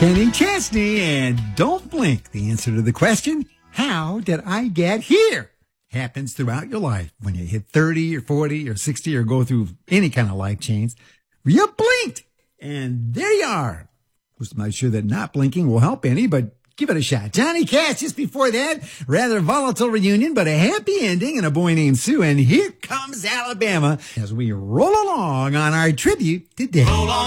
Kenny Chesney, and don't blink. The answer to the question, how did I get here? Happens throughout your life. When you hit 30 or 40 or 60 or go through any kind of life change, you blinked. And there you are. I'm not sure that not blinking will help any, but give it a shot. Johnny Cash just before that, rather volatile reunion, but a happy ending, and a boy named Sue. And here comes Alabama as we roll along on our tribute today.